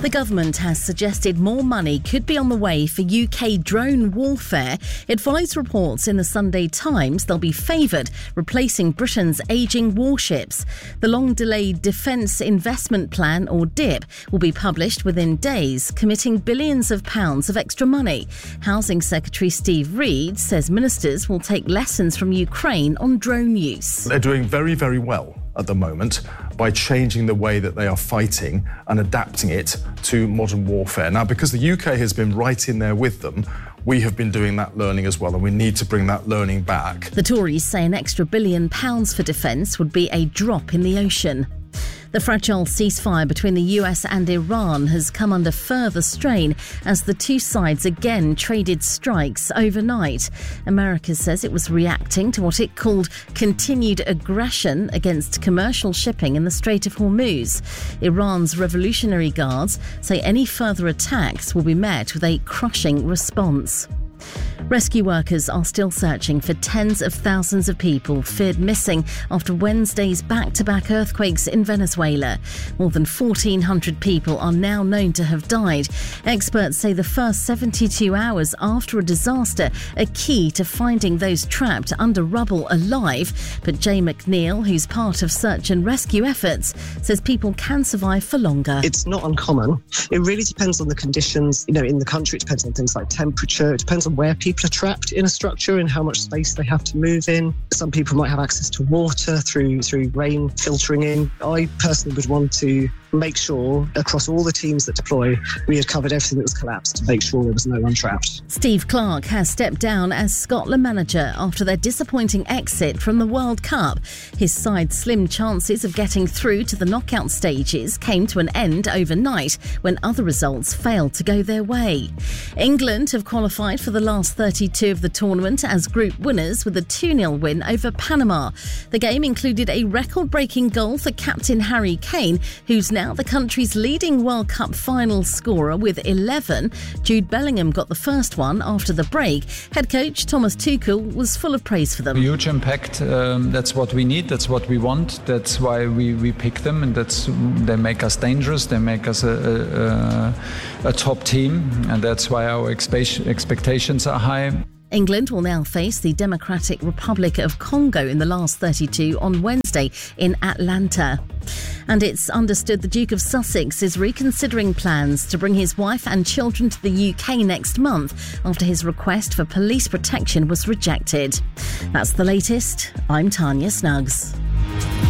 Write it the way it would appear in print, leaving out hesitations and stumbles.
The government has suggested more money could be on the way for UK drone warfare. It follows reports in the Sunday Times they'll be favoured, replacing Britain's ageing warships. The long-delayed Defence Investment Plan, or DIP, will be published within days, committing billions of pounds of extra money. Housing Secretary Steve Reed says ministers will take lessons from Ukraine on drone use. They're doing very, very well at the moment by changing the way that they are fighting and adapting it to modern warfare. Now, because the UK has been right in there with them, we have been doing that learning as well, and we need to bring that learning back. The Tories say an extra £1 billion for defence would be a drop in the ocean. The fragile ceasefire between the US and Iran has come under further strain as the two sides again traded strikes overnight. America says it was reacting to what it called continued aggression against commercial shipping in the Strait of Hormuz. Iran's Revolutionary Guards say any further attacks will be met with a crushing response. Rescue workers are still searching for tens of thousands of people feared missing after Wednesday's back-to-back earthquakes in Venezuela. More than 1,400 people are now known to have died. Experts say the first 72 hours after a disaster are key to finding those trapped under rubble alive. But Jay McNeil, who's part of search and rescue efforts, says people can survive for longer. It's not uncommon. It really depends on the conditions, in the country. It depends on things like temperature. It depends on where people are trapped in a structure and how much space they have to move in. Some people might have access to water through rain filtering in. I personally would want to make sure across all the teams that deploy we had covered everything that was collapsed to make sure there was no one trapped. Steve Clarke has stepped down as Scotland manager after their disappointing exit from the World Cup. His side's slim chances of getting through to the knockout stages came to an end overnight when other results failed to go their way. England have qualified for the last 32 of the tournament as group winners with a 2-0 win over Panama. The game included a record-breaking goal for captain Harry Kane, who's now the country's leading World Cup final scorer with 11. Jude Bellingham got the first one after the break. Head coach Thomas Tuchel was full of praise for them. Huge impact. That's what we need. That's what we want. That's why we pick them, and they make us dangerous. They make us a top team, and that's why our expectations are high. England will now face the Democratic Republic of Congo in the last 32 on Wednesday in Atlanta. And it's understood the Duke of Sussex is reconsidering plans to bring his wife and children to the UK next month after his request for police protection was rejected. That's the latest. I'm Tanya Snuggs.